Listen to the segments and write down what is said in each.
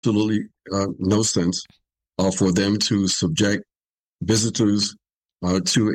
absolutely no sense for them to subject visitors to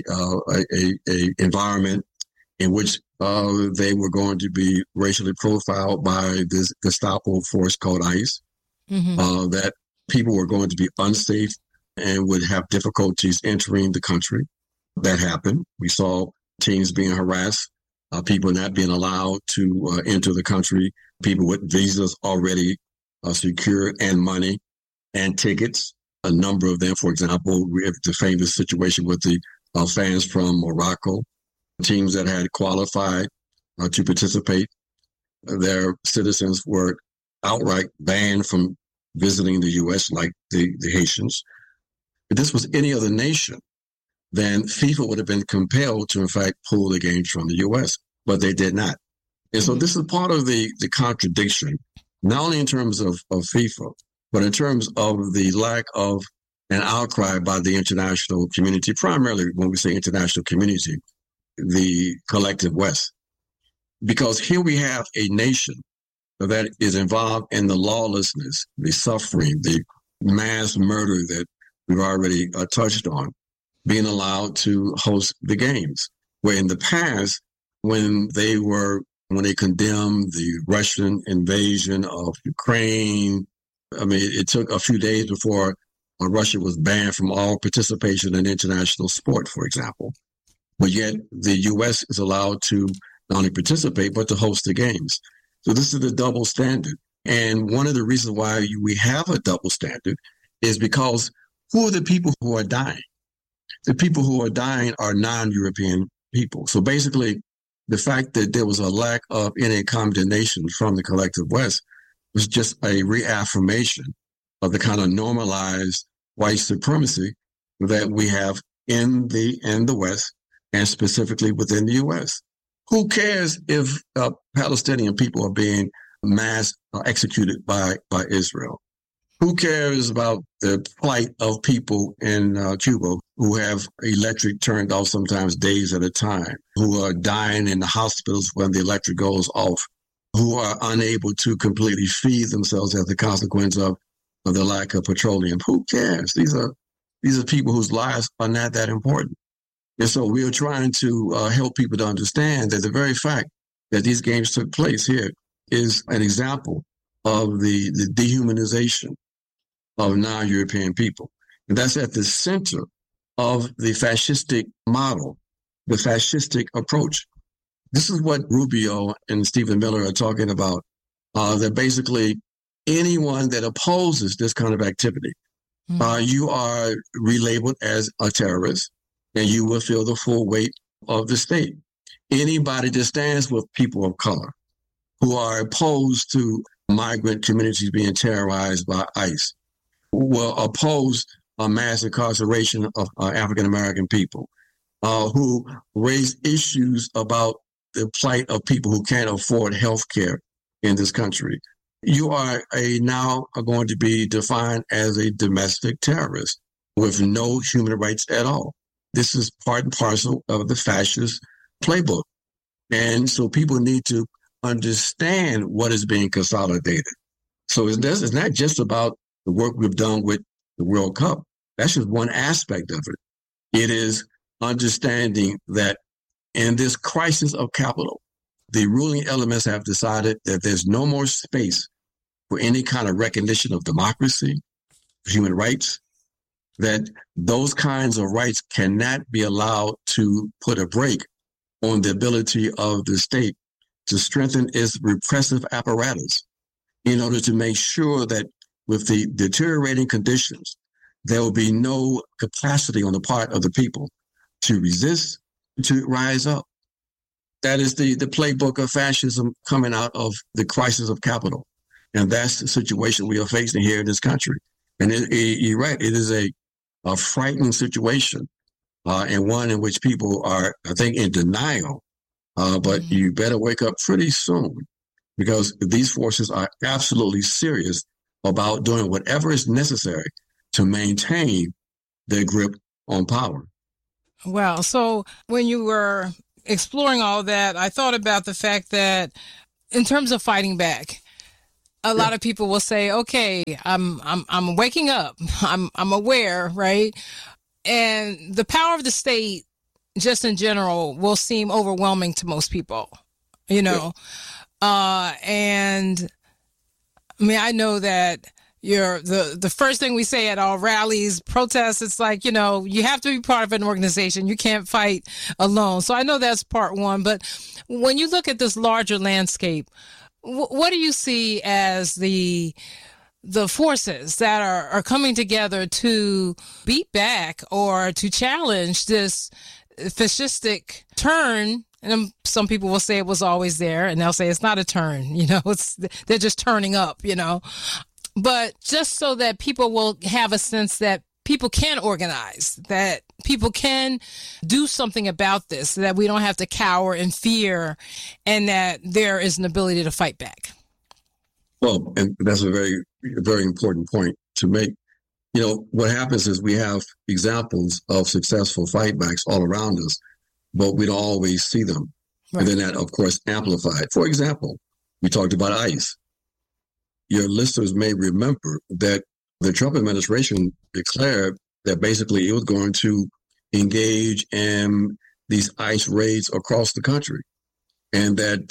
a environment in which they were going to be racially profiled by this Gestapo force called ICE, that people were going to be unsafe and would have difficulties entering the country. That happened. We saw teens being harassed, people not being allowed to enter the country, people with visas already secured and money and tickets. A number of them, for example, we have the famous situation with the fans from Morocco, teams that had qualified to participate. Their citizens were outright banned from visiting the U.S. like the Haitians. If this was any other nation, then FIFA would have been compelled to, in fact, pull the games from the U.S., but they did not. And so this is part of the contradiction, not only in terms of FIFA, but in terms of the lack of an outcry by the international community, primarily when we say international community, the collective West. Because here we have a nation that is involved in the lawlessness, the suffering, the mass murder that we've already touched on, being allowed to host the games. Where in the past, when they condemned the Russian invasion of Ukraine, I mean, it took a few days before Russia was banned from all participation in international sport, for example. But yet the U.S. is allowed to not only participate, but to host the games. So this is the double standard. And one of the reasons why we have a double standard is because who are the people who are dying? The people who are dying are non-European people. So basically, the fact that there was a lack of any condemnation from the collective West was just a reaffirmation of the kind of normalized white supremacy that we have in the West and specifically within the U.S. Who cares if Palestinian people are being mass executed by Israel? Who cares about the plight of people in Cuba who have electric turned off sometimes days at a time, who are dying in the hospitals when the electric goes off, who are unable to completely feed themselves as a consequence of the lack of petroleum? Who cares? These are people whose lives are not that important. And so we are trying to help people to understand that the very fact that these games took place here is an example of the dehumanization of non-European people. And that's at the center of the fascistic model, the fascistic approach. This is what Rubio and Stephen Miller are talking about, that basically anyone that opposes this kind of activity, you are relabeled as a terrorist and you will feel the full weight of the state. Anybody that stands with people of color who are opposed to migrant communities being terrorized by ICE, will oppose mass incarceration of African-American people, who raise issues about the plight of people who can't afford health care in this country. You are now going to be defined as a domestic terrorist with no human rights at all. This is part and parcel of the fascist playbook. And so people need to understand what is being consolidated. So it's not just about the work we've done with the World Cup. That's just one aspect of it. It is understanding that in this crisis of capital, the ruling elements have decided that there's no more space for any kind of recognition of democracy, human rights, that those kinds of rights cannot be allowed to put a brake on the ability of the state to strengthen its repressive apparatus in order to make sure that with the deteriorating conditions, there will be no capacity on the part of the people to resist, to rise up. That is the playbook of fascism coming out of the crisis of capital. And that's the situation we are facing here in this country. And you're right, it is a frightening situation, and one in which people are, I think, in denial. But you better wake up pretty soon, because these forces are absolutely serious about doing whatever is necessary to maintain their grip on power. Wow. So when you were exploring all that, I thought about the fact that in terms of fighting back, a lot of people will say, okay, I'm waking up. I'm aware, right? And the power of the state, just in general, will seem overwhelming to most people, you know? And I mean, I know that the first thing we say at all rallies, protests, it's like, you know, you have to be part of an organization. You can't fight alone. So I know that's part one. But when you look at this larger landscape, what do you see as the forces that are coming together to beat back or to challenge this fascistic turn? And some people will say it was always there, and they'll say it's not a turn, you know, they're just turning up, you know. But just so that people will have a sense that people can organize, that people can do something about this, that we don't have to cower in fear, and that there is an ability to fight back. Well, and that's a very, very important point to make. You know, what happens is we have examples of successful fightbacks all around us, but we don't always see them. Right. And then that, of course, amplified. For example, we talked about ICE. Your listeners may remember that the Trump administration declared that basically it was going to engage in these ICE raids across the country. And that,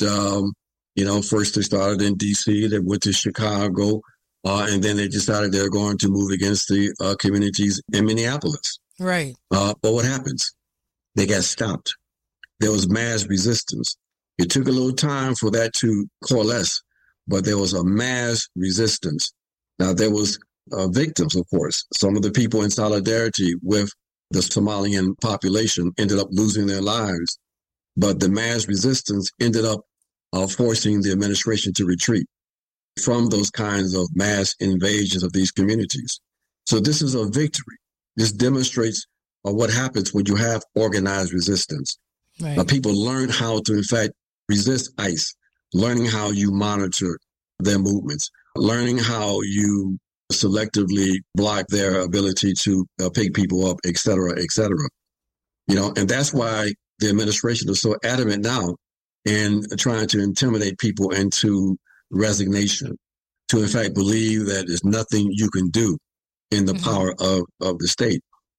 you know, first they started in D.C., they went to Chicago, and then they decided they're going to move against the communities in Minneapolis. Right. But what happens? They got stopped. There was mass resistance. It took a little time for that to coalesce, but there was a mass resistance. Now, there was victims, of course. Some of the people in solidarity with the Somalian population ended up losing their lives, but the mass resistance ended up forcing the administration to retreat from those kinds of mass invasions of these communities. So this is a victory. This demonstrates what happens when you have organized resistance. Right. People learn how to, in fact, resist ICE, learning how you monitor their movements, learning how you selectively block their ability to pick people up, et cetera, et cetera. You know, and that's why the administration is so adamant now in trying to intimidate people into resignation, to in fact believe that there's nothing you can do in the power of the state.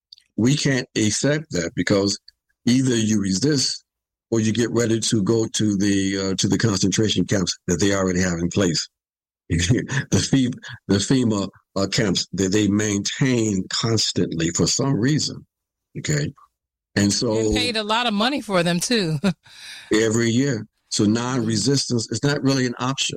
We can't accept that, because either you resist or you get ready to go to the concentration camps that they already have in place. the FEMA camps that they maintain constantly for some reason. Okay. And so they paid a lot of money for them too. Every year. So non-resistance is not really an option.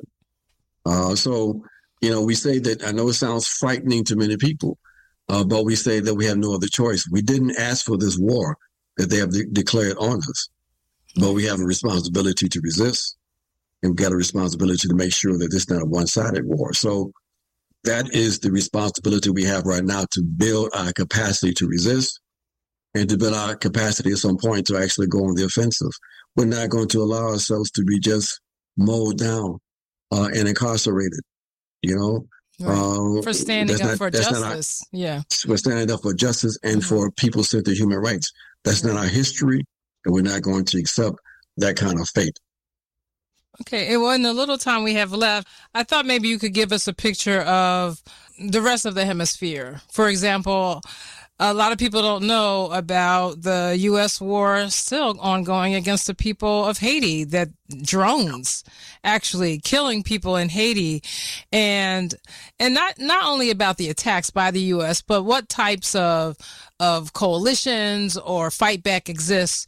So, you know, we say that, I know it sounds frightening to many people, but we say that we have no other choice. We didn't ask for this war that they have declared on us, but we have a responsibility to resist, and we've got a responsibility to make sure that this is not a one-sided war. So that is the responsibility we have right now, to build our capacity to resist and to build our capacity at some point to actually go on the offensive. We're not going to allow ourselves to be just mowed down and incarcerated, you know. Right. For standing up for justice. We're standing up for justice and for people-centered human rights. That's not our history, and we're not going to accept that kind of fate. Okay, well, in the little time we have left, I thought maybe you could give us a picture of the rest of the hemisphere. For example, a lot of people don't know about the U.S. war still ongoing against the people of Haiti, that drones actually killing people in Haiti, and not only about the attacks by the U.S., but what types of coalitions or fight back exists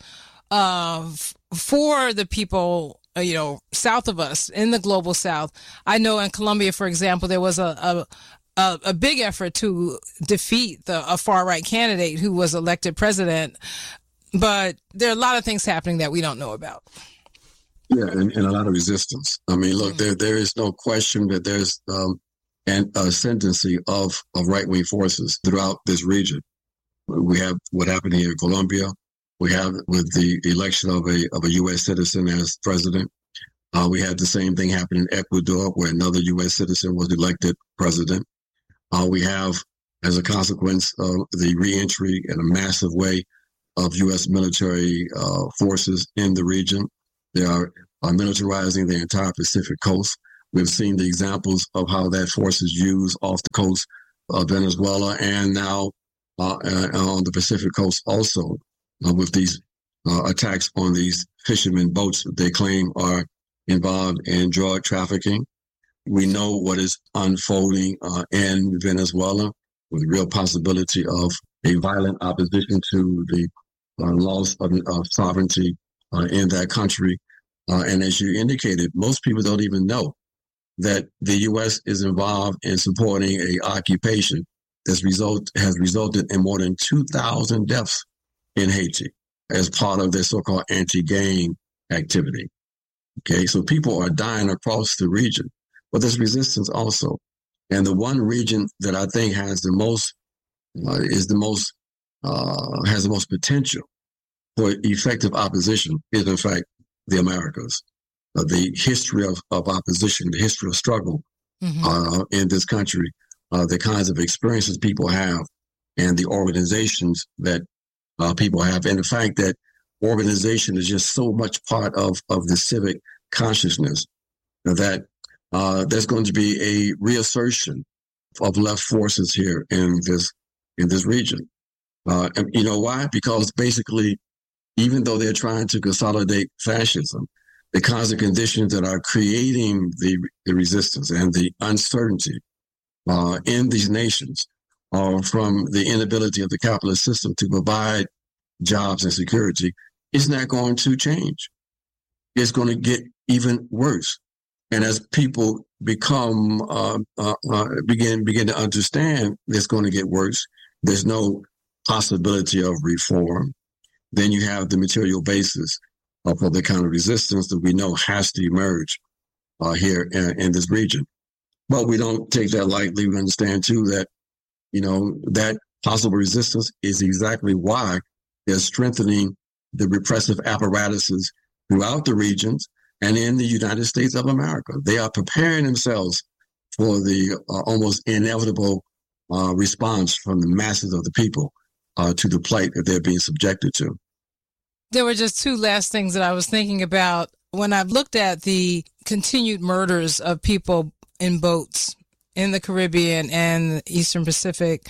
for the people, you know, south of us in the global south. I know in Colombia, for example, there was a big effort to defeat a far-right candidate who was elected president. But there are a lot of things happening that we don't know about. Yeah, and a lot of resistance. I mean, look, there is no question that there's an ascendancy of right-wing forces throughout this region. We have what happened here in Colombia. We have with the election of a U.S. citizen as president. We had the same thing happen in Ecuador, where another U.S. citizen was elected president. We have, as a consequence of the reentry in a massive way of U.S. military forces in the region. They are militarizing the entire Pacific coast. We've seen the examples of how that force is used off the coast of Venezuela and now on the Pacific coast also with these attacks on these fishermen boats that they claim are involved in drug trafficking. We know what is unfolding in Venezuela with the real possibility of a violent opposition to the loss of sovereignty in that country. And as you indicated, most people don't even know that the U.S. is involved in supporting a occupation has resulted in more than 2,000 deaths in Haiti as part of their so-called anti-gang activity. Okay, so people are dying across the region, but there's resistance also. And the one region that I think has the most potential for effective opposition is, in fact, the Americas. The history of opposition, the history of struggle in this country, the kinds of experiences people have, and the organizations that people have, and the fact that organization is just so much part of the civic consciousness that there's going to be a reassertion of left forces here in this region. And you know why? Because basically, even though they're trying to consolidate fascism, the kinds of conditions that are creating the resistance and the uncertainty in these nations from the inability of the capitalist system to provide jobs and security is not going to change. It's going to get even worse. And as people begin to understand it's going to get worse, there's no possibility of reform, then you have the material basis for the kind of resistance that we know has to emerge here in this region. But we don't take that lightly. We understand, too, that, that possible resistance is exactly why they're strengthening the repressive apparatuses throughout the regions and in the United States of America. They are preparing themselves for the almost inevitable response from the masses of the people to the plight that they're being subjected to. There were just two last things that I was thinking about when I've looked at the continued murders of people in boats in the Caribbean and the Eastern Pacific.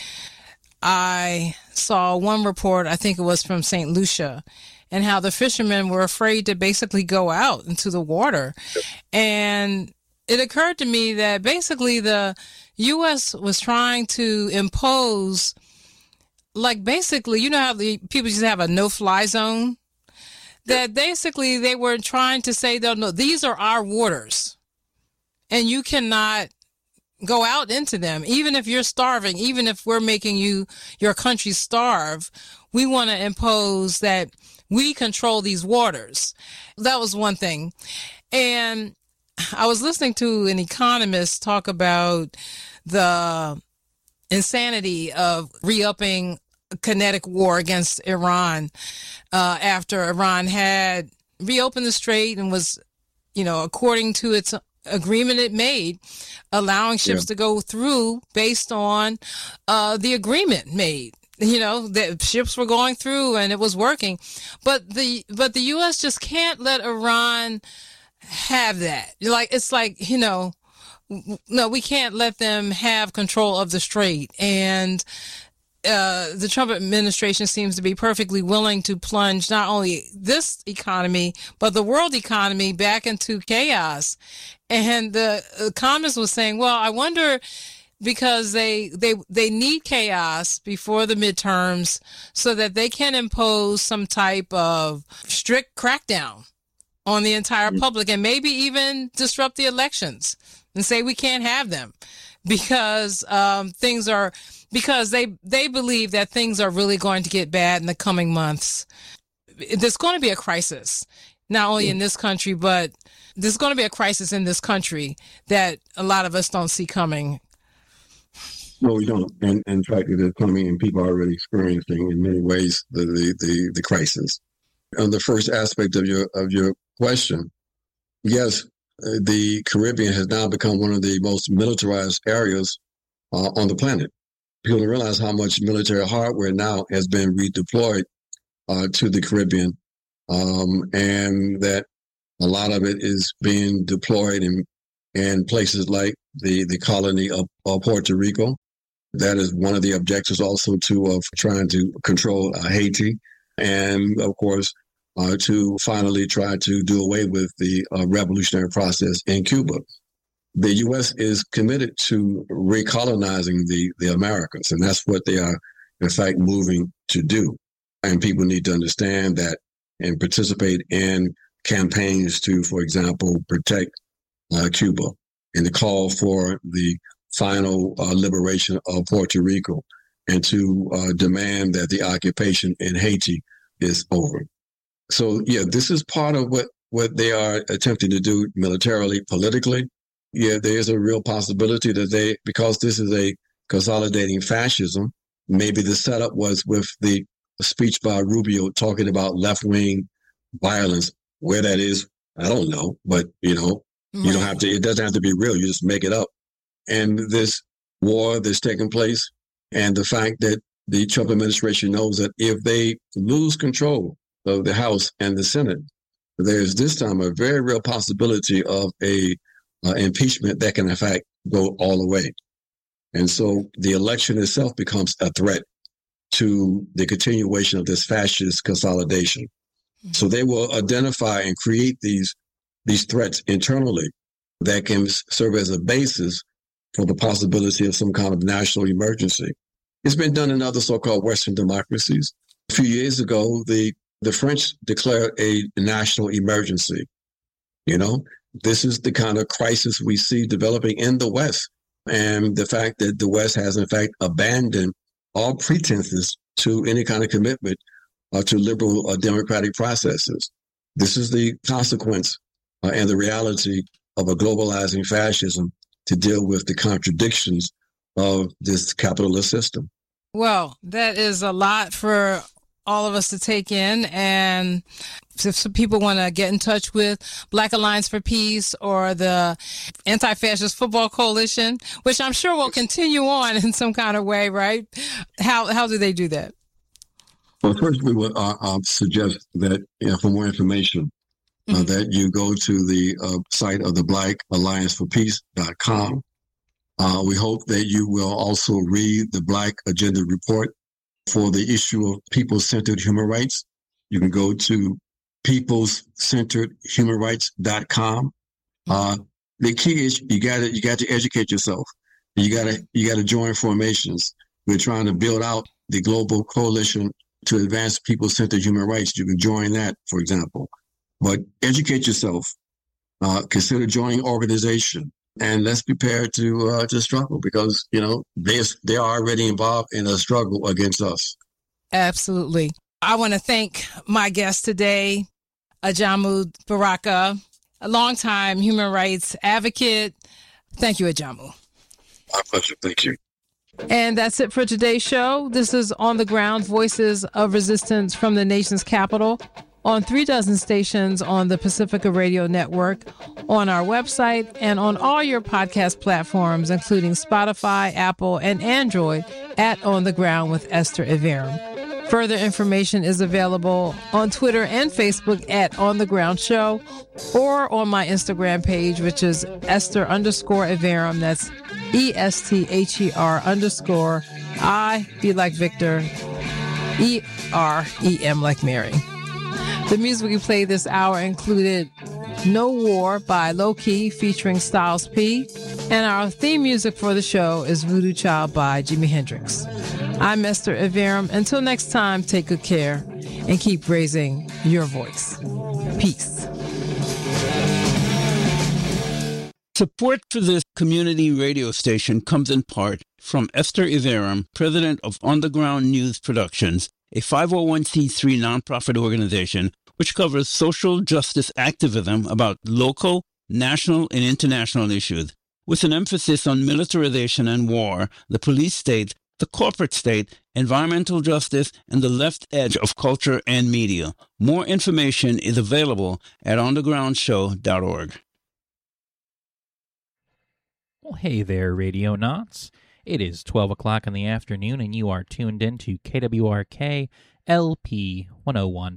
I saw one report, I think it was from St. Lucia, and how the fishermen were afraid to basically go out into the water. And it occurred to me that basically the U.S. was trying to impose, like basically, how the people used to have a no-fly zone? That basically they were trying to say, no, these are our waters, and you cannot go out into them. Even if you're starving, even if we're making your country starve, we want to impose that we control these waters. That was one thing. And I was listening to an economist talk about the insanity of re-upping kinetic war against Iran after Iran had reopened the strait and was, according to its agreement it made, allowing ships to go through based on the agreement made. The ships were going through and it was working, but the U.S. just can't let Iran have that. No, we can't let them have control of the strait. And the Trump administration seems to be perfectly willing to plunge not only this economy, but the world economy back into chaos. And the economist was saying, well, I wonder, because they need chaos before the midterms so that they can impose some type of strict crackdown on the entire public and maybe even disrupt the elections and say we can't have them because because they believe that things are really going to get bad in the coming months. There's going to be a crisis, not only in this country, but there's going to be a crisis in this country that a lot of us don't see coming. No, we don't. And in fact, it is coming, and people are already experiencing in many ways the crisis. On the first aspect of your question, yes, the Caribbean has now become one of the most militarized areas on the planet. People don't realize how much military hardware now has been redeployed to the Caribbean, and that a lot of it is being deployed and in places like the colony of Puerto Rico. That is one of the objectives also of trying to control Haiti. And of course, to finally try to do away with the revolutionary process in Cuba. The U.S. is committed to recolonizing the Americas, and that's what they are, in fact, moving to do. And people need to understand that and participate in campaigns to, for example, protect Cuba and the call for the final liberation of Puerto Rico and to demand that the occupation in Haiti is over. So, yeah, this is part of what they are attempting to do militarily, politically. Yeah, there is a real possibility that because this is a consolidating fascism, maybe the setup was with the speech by Rubio talking about left-wing violence. Where that is, I don't know, but, you don't have to, it doesn't have to be real. You just make it up. And this war that's taking place and the fact that the Trump administration knows that if they lose control of the House and the Senate, there's this time a very real possibility of a impeachment that can, in fact, go all the way. And so the election itself becomes a threat to the continuation of this fascist consolidation. Mm-hmm. So they will identify and create these threats internally that can serve as a basis for the possibility of some kind of national emergency. It's been done in other so-called Western democracies. A few years ago, the French declared a national emergency. This is the kind of crisis we see developing in the West. And the fact that the West has, in fact, abandoned all pretenses to any kind of commitment to liberal democratic processes. This is the consequence and the reality of a globalizing fascism to deal with the contradictions of this capitalist system. Well, that is a lot for all of us to take in. And if some people want to get in touch with Black Alliance for Peace or the Anti-Fascist Football Coalition, which I'm sure will continue on in some kind of way, right? How do they do that? Well, first we would suggest that for more information, that you go to the site of the blackallianceforpeace.com. We hope that you will also read the Black Agenda Report for the issue of people-centered human rights. You can go to peoplescenteredhumanrights.com. The key is you got to educate yourself. You got to join formations. We're trying to build out the global coalition to advance people-centered human rights. You can join that, for example. But educate yourself. Consider joining organization, and let's prepare to struggle because they are already involved in a struggle against us. Absolutely. I want to thank my guest today, Ajamu Baraka, a longtime human rights advocate. Thank you, Ajamu. My pleasure. Thank you. And that's it for today's show. This is On the Ground, Voices of Resistance from the Nation's Capital, on 36 stations on the Pacifica Radio Network, on our website, and on all your podcast platforms, including Spotify, Apple, and Android at On the Ground with Esther Iverem. Further information is available on Twitter and Facebook at On the Ground Show, or on my Instagram page, which is Esther_Iverem. That's ESTHER_ I, B like Victor, EREM like Mary. The music we played this hour included No War by Low Key featuring Styles P. And our theme music for the show is Voodoo Child by Jimi Hendrix. I'm Esther Iverem. Until next time, take good care and keep raising your voice. Peace. Support for this community radio station comes in part from Esther Iverem, president of On the Ground News Productions, a 501c3 nonprofit organization which covers social justice activism about local, national, and international issues, with an emphasis on militarization and war, the police state, the corporate state, environmental justice, and the left edge of culture and media. More information is available at onthegroundshow.org. Well, hey there, Radio Knots. It is 12 o'clock in the afternoon, and you are tuned in to KWRK LP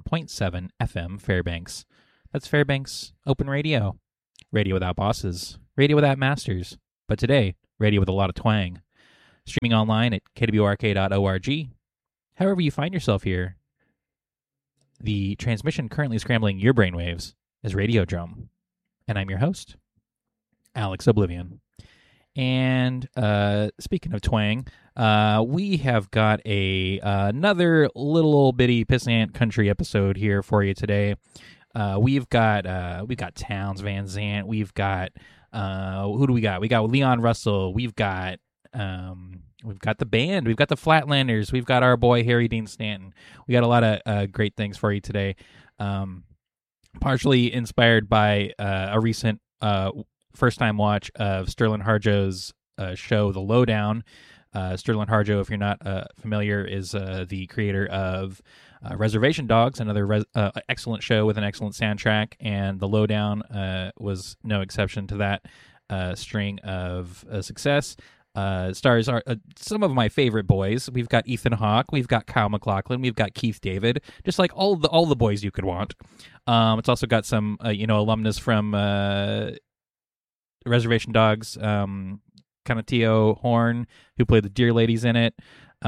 101.7 FM Fairbanks. That's Fairbanks Open Radio. Radio without bosses. radio without masters, but today, radio with a lot of twang. Streaming online at kwrk.org. However you find yourself here, the transmission currently scrambling your brainwaves is Radiodrum. And I'm your host, Alex Oblivion. And speaking of twang, we have got another little old bitty pissant country episode here for you today. We've got Townes Van Zandt. We've got who do we got? We got Leon Russell. We've got the band. We've got the Flatlanders. We've got our boy Harry Dean Stanton. We got a lot of great things for you today. Partially inspired by a recent first-time watch of Sterling Harjo's show, The Lowdown. Sterling Harjo, if you're not familiar, is the creator of Reservation Dogs, another excellent show with an excellent soundtrack, and The Lowdown was no exception to that string of success. Stars are some of my favorite boys. We've got Ethan Hawke, we've got Kyle MacLachlan, we've got Keith David, just like all the boys you could want. It's also got some alumnus from Reservation Dogs, Canatio Horn, who played the Deer Ladies in it.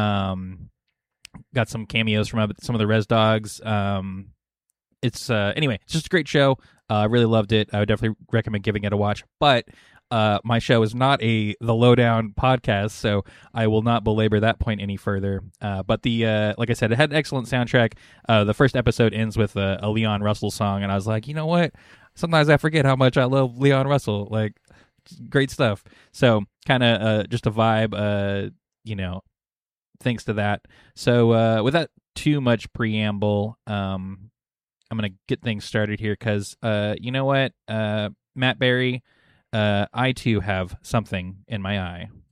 Got some cameos from some of the Res Dogs. It's anyway, it's just a great show. I really loved it. I would definitely recommend giving it a watch. But my show is not the Lowdown podcast, so I will not belabor that point any further. But like I said, it had an excellent soundtrack. The first episode ends with a Leon Russell song, and I was like, you know what? Sometimes I forget how much I love Leon Russell. Like, great stuff. So kind of just a vibe, thanks to that. So without too much preamble, I'm going to get things started here because, you know what, Matt Berry, I too have something in my eye.